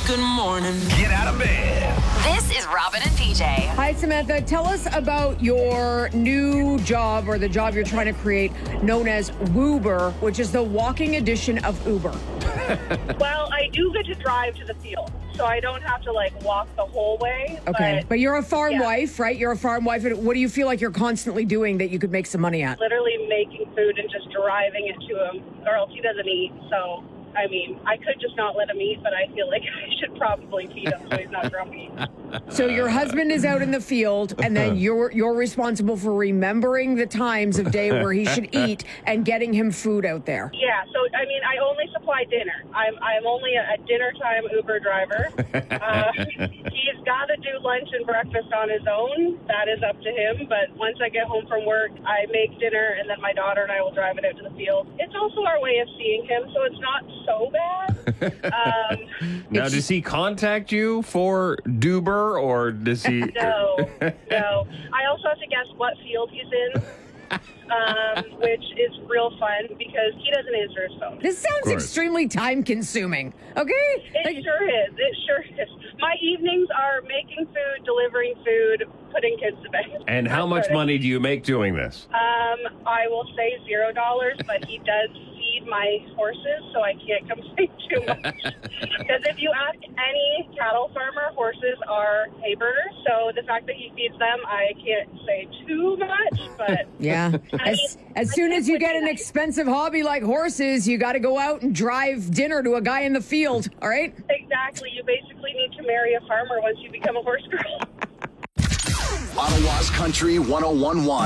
Good morning. Get out of bed. This is Robin and PJ. Hi, Samantha. Tell us about your new job or the job you're trying to create known as Woober, which is the walking edition of Uber. Well, I do get to drive to the field, so I don't have to, walk the whole way. Okay. But you're a farm wife, right? You're a farm wife. And what do you feel like you're constantly doing that you could make some money at? Literally making food and just driving it to him, or else he doesn't eat. So, I could just not let him eat, but I feel like I should probably feed him so he's not grumpy. So your husband is out in the field, and then you're responsible for remembering the times of day where he should eat and getting him food out there. Yeah, so, I only supply dinner. I'm only a dinner time Uber driver. He's got to do lunch and breakfast on his own. That is up to him. But once I get home from work, I make dinner, and then my daughter and I will drive it out to the field. It's also our way of seeing him, so it's not so bad. Now, does he contact you for Duber, or does he... No. I also have to guess what field he's in. Which is real fun because he doesn't answer his phone. This sounds extremely time-consuming, okay? It sure is. My evenings are making food, delivering food, putting kids to bed. And how much money do you make doing this? I will say $0, but he does feed my horses, so I can't complain too much. Because if you ask any cattle farmer, horses are hay burners. So the fact that he feeds them, I can't say too much, but... Yeah. As soon as you get an expensive hobby like horses, you got to go out and drive dinner to a guy in the field, all right? Exactly. You basically need to marry a farmer once you become a horse girl. Ottawa's Country 101.1.